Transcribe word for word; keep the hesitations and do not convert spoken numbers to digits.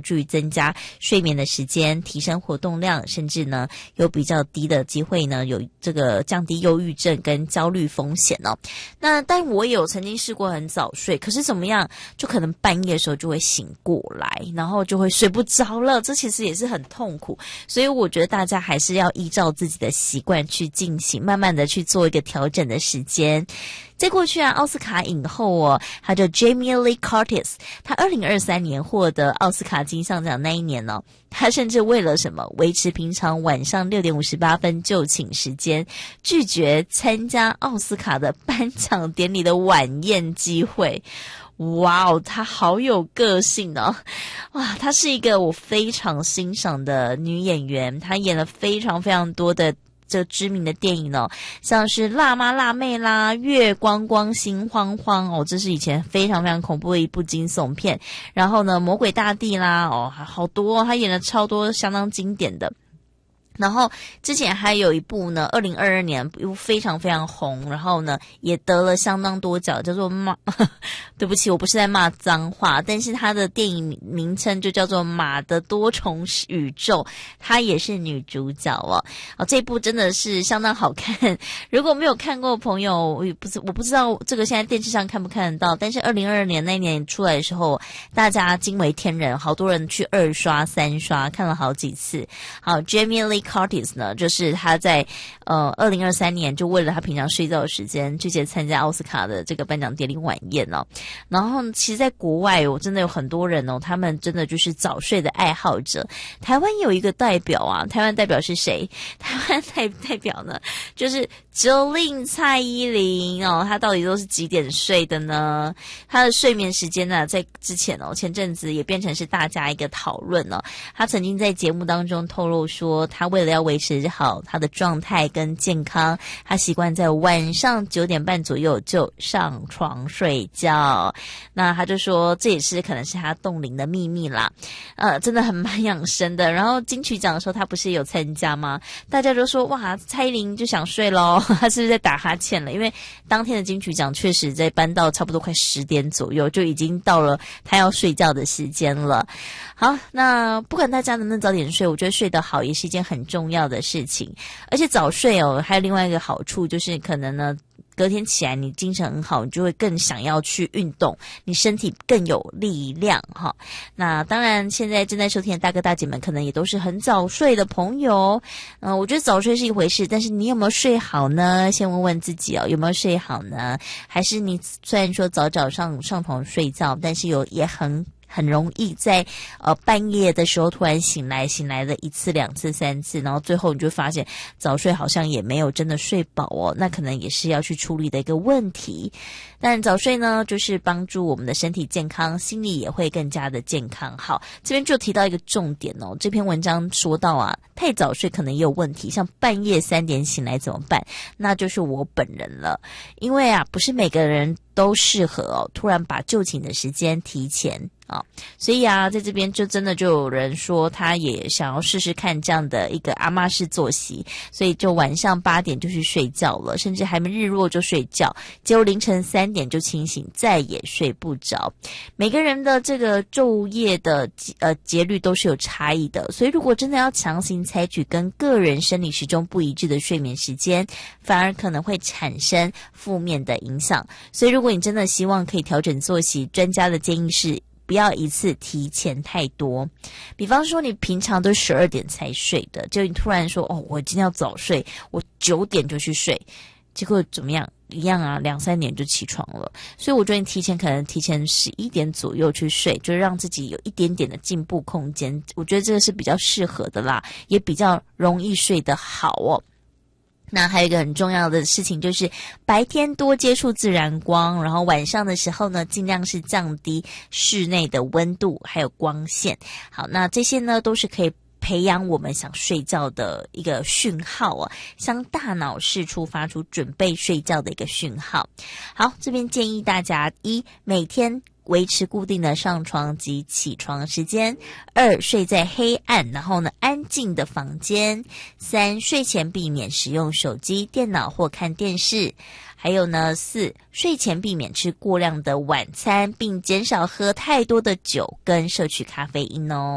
助于增加睡眠的时间，提升活动量，甚至呢有比较低的机会呢有这个降低忧郁症跟焦虑风险哦。那但我也有曾经试过很早睡，可是怎么样，就可能半夜的时候就会醒过来，然后就会睡不着了，这其实也是很痛苦。所以我觉得大家还是要依照自己的习惯去进行，慢慢的去做一个调整的时间。在过去啊，奥斯卡影后哦，她叫 Jamie Lee Curtis， 她二零二三年获得奥斯卡金像奖那一年呢，她甚至为了什么维持平常晚上六点五十八分就寝时间，拒绝参加奥斯卡的颁奖典礼的晚宴机会。哇哦，她好有个性哦！哇，她是一个我非常欣赏的女演员，她演了非常非常多的这知名的电影哦，像是辣妈辣妹啦、月光光心慌慌哦，这是以前非常非常恐怖的一部惊悚片。然后呢，魔鬼大帝啦，哦，好多、哦，他演了超多相当经典的。然后之前还有一部呢，二零二二年又非常非常红，然后呢也得了相当多奖，叫做骂对不起，我不是在骂脏话，但是它的电影名称就叫做马的多重宇宙，她也是女主角哦。哦，这部真的是相当好看，如果没有看过的朋友，我也不知我不知道这个现在电视上看不看得到，但是二零二二年那年出来的时候，大家惊为天人，好多人去二刷三刷看了好几次。好 Jamie Lee Curtis 呢，就是他在呃二零二三年就为了他平常睡觉的时间，拒绝参加奥斯卡的这个颁奖典礼晚宴哦。然后其实在国外哦，真的有很多人哦，他们真的就是早睡的爱好者。台湾有一个代表啊，台湾代表是谁？台湾代代表呢，就是 Jolin 蔡依林哦。他到底都是几点睡的呢？他的睡眠时间呢，在之前哦，前阵子也变成是大家一个讨论哦。他曾经在节目当中透露说，他为了要维持好他的状态跟健康，他习惯在晚上九点半左右就上床睡觉。那他就说这也是可能是他冻龄的秘密啦，呃，真的很蛮养生的。然后金曲奖的时候他不是有参加吗？大家都说哇，蔡依林就想睡咯，他是不是在打哈欠了？因为当天的金曲奖确实在搬到差不多快十点左右，就已经到了他要睡觉的时间了。好，那不管大家能不能早点睡，我觉得睡得好也是一件很重要的事情。而且早睡哦，还有另外一个好处就是可能呢，隔天起来你精神很好，你就会更想要去运动，你身体更有力量哈。那当然现在正在收听的大哥大姐们可能也都是很早睡的朋友，嗯、呃，我觉得早睡是一回事，但是你有没有睡好呢？先问问自己哦，有没有睡好呢？还是你虽然说早早上上床睡觉，但是有也很很容易在呃半夜的时候突然醒来，醒来了一次两次三次，然后最后你就发现早睡好像也没有真的睡饱哦，那可能也是要去处理的一个问题。但早睡呢，就是帮助我们的身体健康，心理也会更加的健康。好，这边就提到一个重点哦，这篇文章说到啊，太早睡可能也有问题，像半夜三点醒来怎么办？那就是我本人了，因为啊，不是每个人都适合哦，突然把就寝的时间提前啊、哦，所以啊，在这边就真的就有人说他也想要试试看这样的一个阿嬷式作息，所以就晚上八点就去睡觉了，甚至还没日落就睡觉，结果凌晨三点就清醒，再也睡不着。每个人的这个昼夜的呃节律都是有差异的，所以如果真的要强行采取跟个人生理时钟不一致的睡眠时间，反而可能会产生负面的影响。所以如果你真的希望可以调整作息，专家的建议是不要一次提前太多。比方说你平常都十二点才睡的，就你突然说哦，我今天要早睡，我九点就去睡，结果怎么样？一样啊，两三点就起床了。所以我觉得你提前可能提前十一点左右去睡，就让自己有一点点的进步空间。我觉得这个是比较适合的啦，也比较容易睡得好哦。那还有一个很重要的事情就是白天多接触自然光，然后晚上的时候呢，尽量是降低室内的温度还有光线。好，那这些呢都是可以培养我们想睡觉的一个讯号啊，向大脑释出发出准备睡觉的一个讯号。好，这边建议大家：一、每天维持固定的上床及起床时间；二、睡在黑暗然后呢安静的房间；三、睡前避免使用手机、电脑或看电视；还有呢，四、睡前避免吃过量的晚餐，并减少喝太多的酒跟摄取咖啡因哦。